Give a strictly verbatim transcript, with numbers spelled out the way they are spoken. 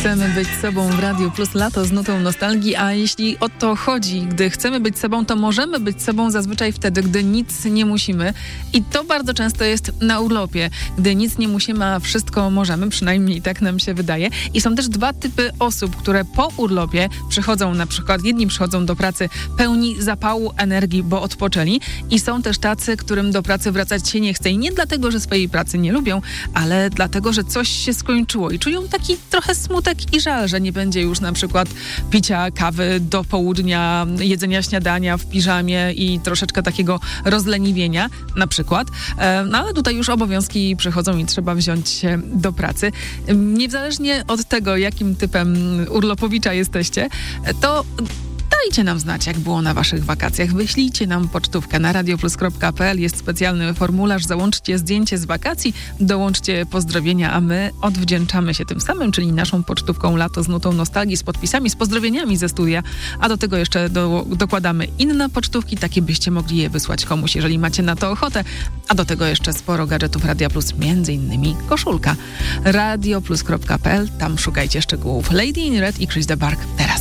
Chcemy być sobą w Radiu Plus, lato z nutą nostalgii, a jeśli o to chodzi, gdy chcemy być sobą, to możemy być sobą zazwyczaj wtedy, gdy nic nie musimy. I to bardzo często jest na urlopie, gdy nic nie musimy, a wszystko możemy, przynajmniej tak nam się wydaje. I są też dwa typy osób, które po urlopie przychodzą, na przykład jedni przychodzą do pracy pełni zapału, energii, bo odpoczęli, i są też tacy, którym do pracy wracać się nie chce. I nie dlatego, że swojej pracy nie lubią, ale dlatego, że coś się skończyło i czują taki trochę smutek i żal, że nie będzie już na przykład picia kawy do południa, jedzenia śniadania w piżamie i troszeczkę takiego rozleniwienia na przykład. No ale tutaj już obowiązki przychodzą i trzeba wziąć się do pracy. Niezależnie od tego, jakim typem urlopowicza jesteście, to dajcie nam znać, jak było na waszych wakacjach. Wyślijcie nam pocztówkę na radioplus kropka pe el. Jest specjalny formularz. Załączcie zdjęcie z wakacji, dołączcie pozdrowienia, a my odwdzięczamy się tym samym, czyli naszą pocztówką Lato z nutą nostalgii, z podpisami, z pozdrowieniami ze studia. A do tego jeszcze do, dokładamy inne pocztówki, takie byście mogli je wysłać komuś, jeżeli macie na to ochotę. A do tego jeszcze sporo gadżetów Radia Plus, między innymi koszulka. radioplus kropka pe el. Tam szukajcie szczegółów. Lady in Red i Chris de Burgh teraz.